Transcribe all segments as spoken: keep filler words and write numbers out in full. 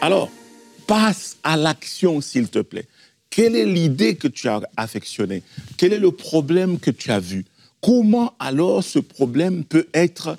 Alors, passe à l'action, s'il te plaît. Quelle est l'idée que tu as affectionnée? Quel est le problème que tu as vu? Comment alors ce problème peut être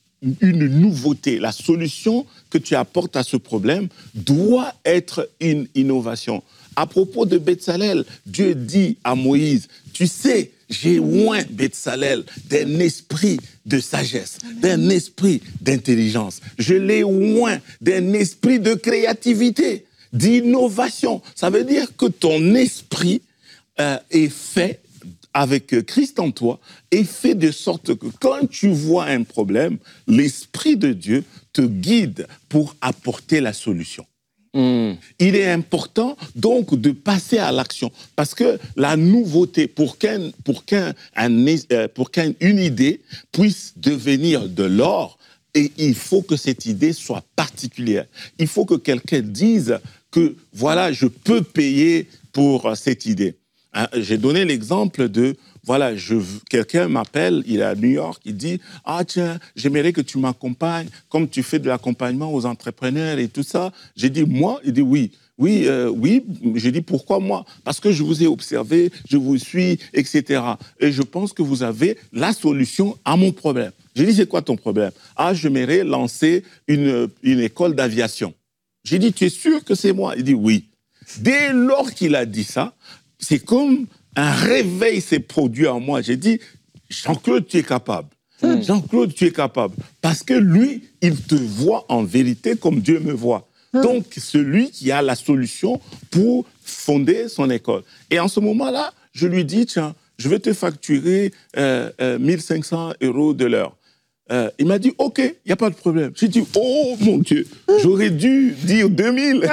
une nouveauté? La solution que tu apportes à ce problème doit être une innovation. À propos de Betsalel, Dieu dit à Moïse, tu sais, j'ai oint Betsalel d'un esprit de sagesse, d'un esprit d'intelligence. Je l'ai oint d'un esprit de créativité, d'innovation. Ça veut dire que ton esprit euh, est fait avec Christ en toi, est fait de sorte que quand tu vois un problème, l'Esprit de Dieu te guide pour apporter la solution. Mmh. Il est important donc de passer à l'action parce que la nouveauté, pour qu'un, pour qu'un, un, pour qu'une idée puisse devenir de l'or, et il faut que cette idée soit particulière. Il faut que quelqu'un dise que voilà, je peux payer pour cette idée. Hein, j'ai donné l'exemple de, voilà, je, quelqu'un m'appelle, il est à New York, il dit « Ah tiens, j'aimerais que tu m'accompagnes, comme tu fais de l'accompagnement aux entrepreneurs et tout ça. » J'ai dit « Moi ?» Il dit « Oui, oui, euh, oui. » J'ai dit « Pourquoi moi ?» Parce que je vous ai observé, je vous suis, et cetera. Et je pense que vous avez la solution à mon problème. J'ai dit « C'est quoi ton problème ?»« Ah, j'aimerais lancer une, une école d'aviation. » J'ai dit « Tu es sûr que c'est moi ?» Il dit « Oui. » Dès lors qu'il a dit ça, c'est comme un réveil s'est produit en moi. J'ai dit, Jean-Claude, tu es capable. Mmh. Jean-Claude, tu es capable. Parce que lui, il te voit en vérité comme Dieu me voit. Mmh. Donc, celui qui a la solution pour fonder son école. Et en ce moment-là, je lui dis, tiens, je vais te facturer euh, euh, mille cinq cents euros de l'heure. Euh, il m'a dit, OK, il n'y a pas de problème. J'ai dit, oh mon Dieu, j'aurais dû dire deux mille.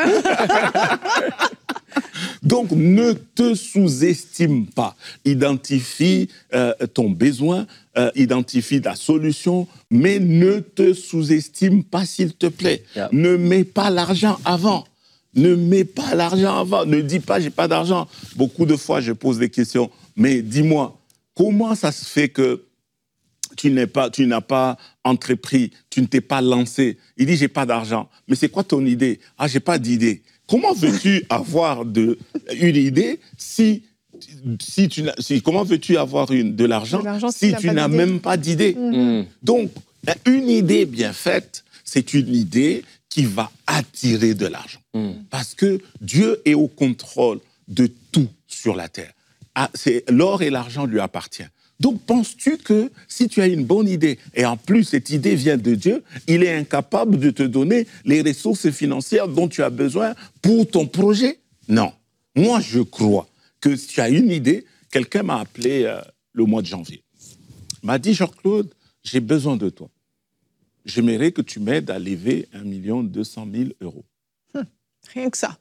Donc, ne te sous-estime pas. Identifie euh, ton besoin, euh, identifie ta solution, mais ne te sous-estime pas, s'il te plaît. Yeah. Ne mets pas l'argent avant. Ne mets pas l'argent avant. Ne dis pas, j'ai pas d'argent. Beaucoup de fois, je pose des questions. Mais dis-moi, comment ça se fait que tu n'es pas, tu n'as pas entrepris, tu ne t'es pas lancé? Il dit, j'ai pas d'argent. Mais c'est quoi ton idée? Ah, j'ai pas d'idée. Comment veux-tu avoir de, une idée si, si tu n'as, si, comment veux-tu avoir une, de l'argent, de l'argent si, si tu n'as même pas d'idée? Mmh. Donc, une idée bien faite, c'est une idée qui va attirer de l'argent. Mmh. Parce que Dieu est au contrôle de tout sur la terre. Ah, c'est, l'or et l'argent lui appartiennent. Donc, penses-tu que si tu as une bonne idée, et en plus cette idée vient de Dieu, il est incapable de te donner les ressources financières dont tu as besoin pour ton projet? Non. Moi, je crois que si tu as une idée, quelqu'un m'a appelé euh, le mois de janvier. Il m'a dit, Jean-Claude, j'ai besoin de toi. J'aimerais que tu m'aides à lever un million deux cent mille euros. Hum, rien que ça.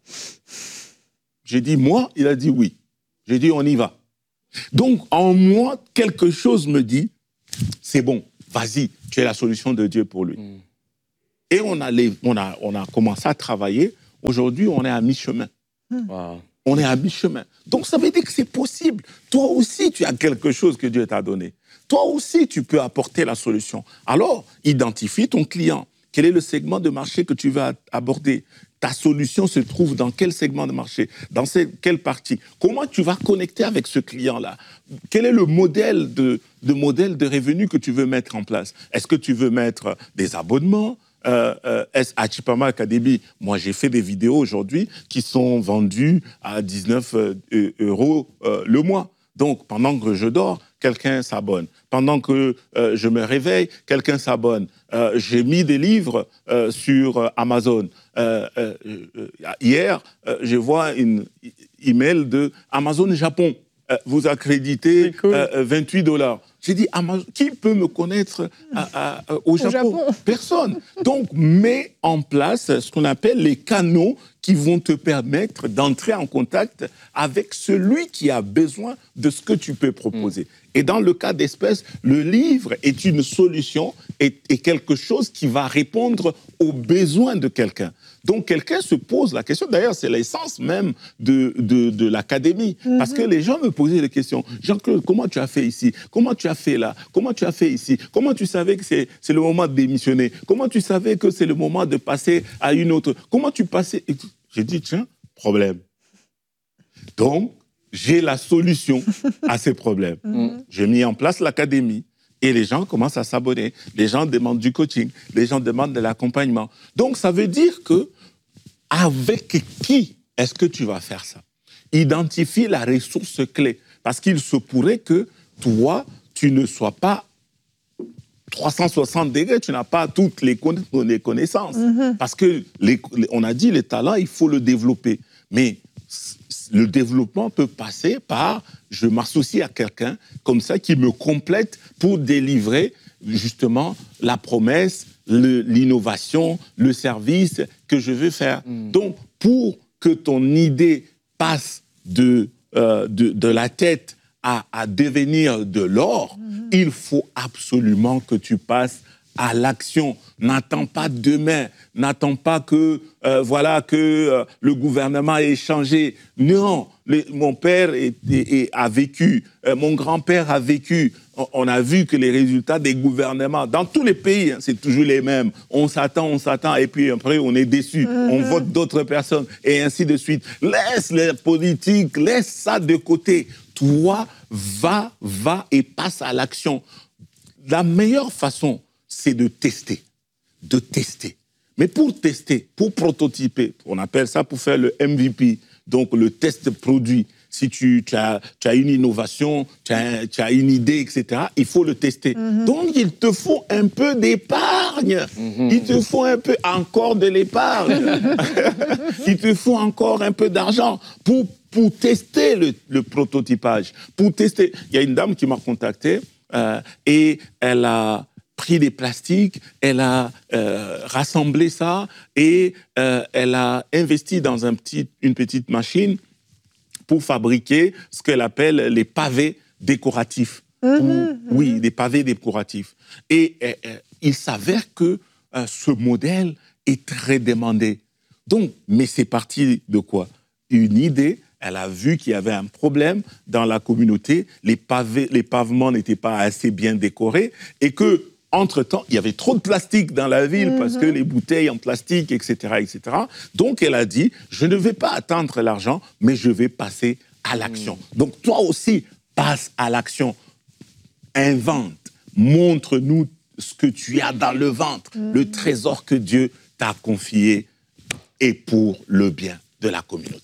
J'ai dit, moi? Il a dit oui. J'ai dit, on y va. Donc, en moi, quelque chose me dit, c'est bon, vas-y, tu es la solution de Dieu pour lui. Mm. Et on a, les, on, a, on a commencé à travailler. Aujourd'hui, on est à mi-chemin. Mm. Wow. On est à mi-chemin. Donc, ça veut dire que c'est possible. Toi aussi, tu as quelque chose que Dieu t'a donné. Toi aussi, tu peux apporter la solution. Alors, identifie ton client. Quel est le segment de marché que tu vas aborder? Ta solution se trouve dans quel segment de marché? Dans quelle partie? Comment tu vas connecter avec ce client-là? Quel est le modèle de, de modèle de revenu que tu veux mettre en place? Est-ce que tu veux mettre des abonnements? Euh, euh, est-ce à Chipama Academy, moi j'ai fait des vidéos aujourd'hui qui sont vendues à dix-neuf euros euh, le mois. Donc, pendant que je dors, quelqu'un s'abonne. Pendant que euh, je me réveille, quelqu'un s'abonne. Euh, j'ai mis des livres euh, sur euh, Amazon. Euh, euh, euh, hier, euh, je vois une email de Amazon Japon. Euh, vous accréditez cool. euh, vingt-huit dollars. J'ai dit, Amazon, qui peut me connaître à, à, au, au Japon? Japon Personne. Donc, mets en place ce qu'on appelle les canaux qui vont te permettre d'entrer en contact avec celui qui a besoin de ce que tu peux proposer. Mmh. Et dans le cas d'espèce, le livre est une solution et, et quelque chose qui va répondre aux besoins de quelqu'un. Donc, quelqu'un se pose la question. D'ailleurs, c'est l'essence même de, de, de l'académie. Mm-hmm. Parce que les gens me posaient des questions. Jean-Claude, comment tu as fait ici? Comment tu as as fait là? Comment tu as fait ici? Comment tu savais que c'est, c'est le moment de démissionner? Comment tu savais que c'est le moment de passer à une autre? Comment tu passais? J'ai dit, tiens, problème. Donc, j'ai la solution à ces problèmes. Mmh. J'ai mis en place l'académie et les gens commencent à s'abonner. Les gens demandent du coaching, les gens demandent de l'accompagnement. Donc, ça veut dire que avec qui est-ce que tu vas faire ça? Identifie la ressource clé. Parce qu'il se pourrait que toi, tu ne sois pas trois cent soixante degrés, tu n'as pas toutes les, conna- les connaissances. Mm-hmm. Parce que, les, les, on a dit, les talents, il faut le développer. Mais le développement peut passer par, je m'associe à quelqu'un comme ça qui me complète pour délivrer justement la promesse, le, l'innovation, le service que je veux faire. Mm. Donc, pour que ton idée passe de, euh, de, de la tête à, à devenir de l'or, mm. il faut absolument que tu passes à l'action. N'attends pas demain, n'attends pas que, euh, voilà, que euh, le gouvernement ait changé. Non, les, mon père est, est, est, a vécu, euh, mon grand-père a vécu. On, on a vu que les résultats des gouvernements, dans tous les pays, hein, c'est toujours les mêmes. On s'attend, on s'attend, et puis après, on est déçu. Mm-hmm. On vote d'autres personnes, et ainsi de suite. Laisse les politiques, laisse ça de côté. Toi, va, va et passe à l'action. La meilleure façon, c'est de tester, de tester. Mais pour tester, pour prototyper, on appelle ça pour faire le M V P, donc le test produit. Si tu, tu, as, tu as une innovation, tu as, tu as une idée, et cetera, il faut le tester. Mm-hmm. Donc, il te faut un peu d'épargne. Mm-hmm. Il te faut un peu encore de l'épargne. Il te faut encore un peu d'argent pour, pour tester le, le prototypage. Pour tester. Il y a une dame qui m'a contacté euh, et elle a pris des plastiques, elle a euh, rassemblé ça et euh, elle a investi dans un petit, une petite machine pour fabriquer ce qu'elle appelle les pavés décoratifs. Mmh, Ou, mmh. Oui, des pavés décoratifs. Et euh, euh, il s'avère que euh, ce modèle est très demandé. Donc, mais c'est parti de quoi? Une idée. Elle a vu qu'il y avait un problème dans la communauté. Les pavés, les pavements n'étaient pas assez bien décorés et que entre-temps, il y avait trop de plastique dans la ville, mm-hmm. parce que les bouteilles en plastique, et cetera, et cetera. Donc, elle a dit, je ne vais pas attendre l'argent, mais je vais passer à l'action. Mm. Donc, toi aussi, passe à l'action. Invente. Montre-nous ce que tu as dans le ventre. Mm. Le trésor que Dieu t'a confié est pour le bien de la communauté.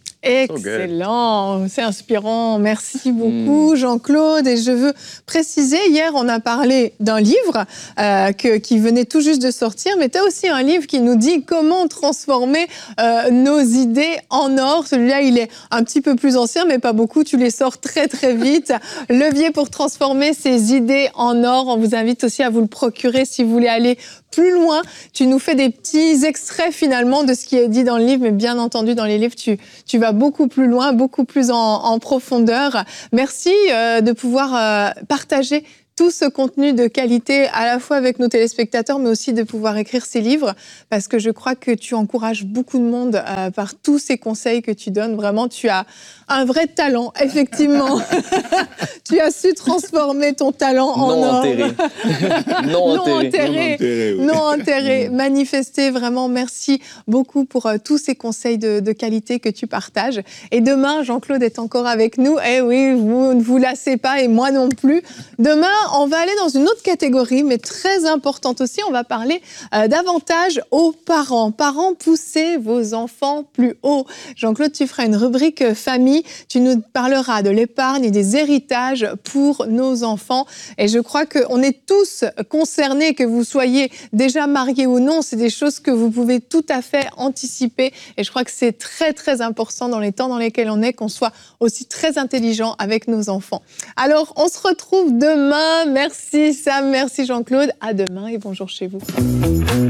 Excellent, c'est inspirant. Merci beaucoup, mmh. Jean-Claude. Et je veux préciser, hier, on a parlé d'un livre euh, que, qui venait tout juste de sortir, mais tu as aussi un livre qui nous dit comment transformer euh, nos idées en or. Celui-là, il est un petit peu plus ancien, mais pas beaucoup. Tu les sors très, très vite. Levier pour transformer ses idées en or. On vous invite aussi à vous le procurer si vous voulez aller plus loin. Tu nous fais des petits extraits finalement de ce qui est dit dans le livre, mais bien entendu, dans les livres, tu, tu vas beaucoup plus loin, beaucoup plus en, en profondeur. Merci euh, de pouvoir euh, partager tout ce contenu de qualité, à la fois avec nos téléspectateurs, mais aussi de pouvoir écrire ces livres, parce que je crois que tu encourages beaucoup de monde euh, par tous ces conseils que tu donnes. Vraiment, tu as un vrai talent, effectivement. Tu as su transformer ton talent en non or. Enterré. non, non enterré. enterré. Non enterré. Oui. Non enterré. Manifesté, vraiment, merci beaucoup pour euh, tous ces conseils de, de qualité que tu partages. Et demain, Jean-Claude est encore avec nous. Eh oui, vous ne vous lassez pas, et moi non plus. Demain, on va aller dans une autre catégorie, mais très importante aussi. On va parler euh, davantage aux parents. Parents, poussez vos enfants plus haut. Jean-Claude, tu feras une rubrique euh, famille. Tu nous parleras de l'épargne et des héritages pour nos enfants. Et je crois qu'on est tous concernés, que vous soyez déjà mariés ou non. C'est des choses que vous pouvez tout à fait anticiper. Et je crois que c'est très, très important dans les temps dans lesquels on est, qu'on soit aussi très intelligent avec nos enfants. Alors, on se retrouve demain. Merci Sam, merci Jean-Claude. À demain et bonjour chez vous.